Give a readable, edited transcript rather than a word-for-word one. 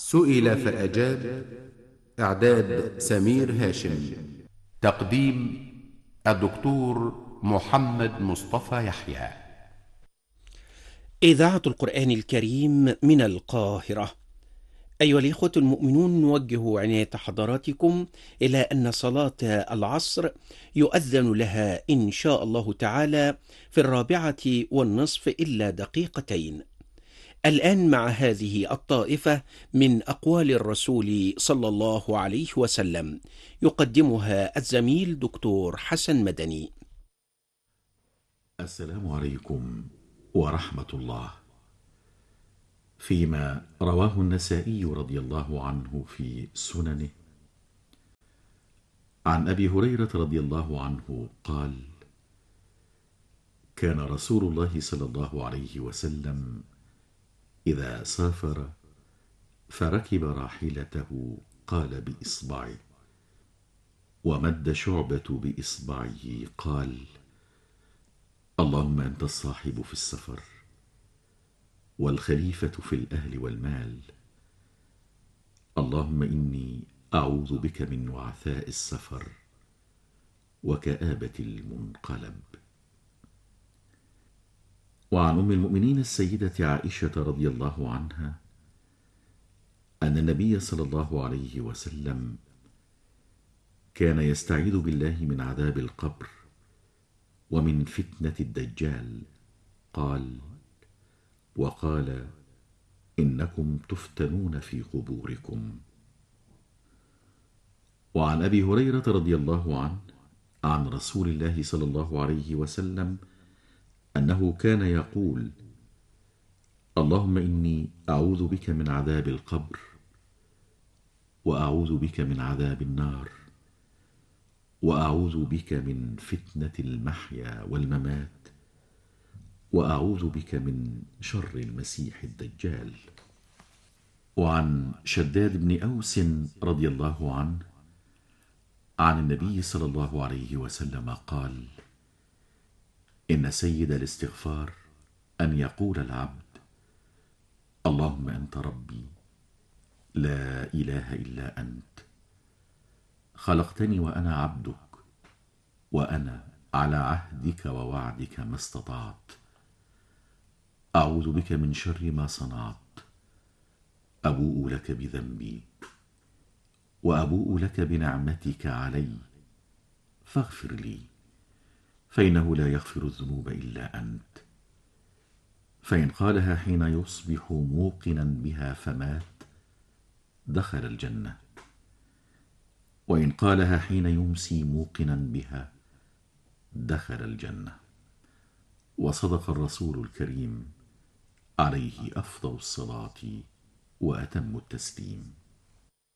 سئل فأجاب. إعداد سمير هاشم. تقديم الدكتور محمد مصطفى يحيى. إذاعة القرآن الكريم من القاهرة. أيها الإخوة المؤمنون، نوجه عناية حضراتكم إلى أن صلاة العصر يؤذن لها إن شاء الله تعالى في 4:15 إلا دقيقتين. الآن مع هذه الطائفة من أقوال الرسول صلى الله عليه وسلم، يقدمها الزميل دكتور حسن مدني. السلام عليكم ورحمة الله. فيما رواه النسائي رضي الله عنه في سننه عن أبي هريرة رضي الله عنه قال: كان رسول الله صلى الله عليه وسلم إذا سافر فركب راحلته قال بإصبعه، ومد شعبة بإصبعه قال: اللهم أنت الصاحب في السفر والخليفة في الأهل والمال، اللهم إني أعوذ بك من وعثاء السفر وكآبة المنقلب. وعن أم المؤمنين السيدة عائشة رضي الله عنها أن النبي صلى الله عليه وسلم كان يستعيذ بالله من عذاب القبر ومن فتنة الدجال، وقال: إنكم تفتنون في قبوركم. وعن أبي هريرة رضي الله عنه عن رسول الله صلى الله عليه وسلم أنه كان يقول: اللهم إني أعوذ بك من عذاب القبر، وأعوذ بك من عذاب النار، وأعوذ بك من فتنة المحيا والممات، وأعوذ بك من شر المسيح الدجال. وعن شداد بن أوس رضي الله عنه عن النبي صلى الله عليه وسلم قال: إن سيد الاستغفار أن يقول العبد: اللهم أنت ربي لا إله إلا أنت، خلقتني وأنا عبدك، وأنا على عهدك ووعدك ما استطعت، أعوذ بك من شر ما صنعت، أبوء لك بذنبي وأبوء لك بنعمتك علي، فاغفر لي، فإنه لا يغفر الذنوب إلا أنت. فإن قالها حين يصبح موقنا بها فمات دخل الجنة، وإن قالها حين يمسي موقنا بها دخل الجنة. وصدق الرسول الكريم عليه أفضل الصلاة وأتم التسليم.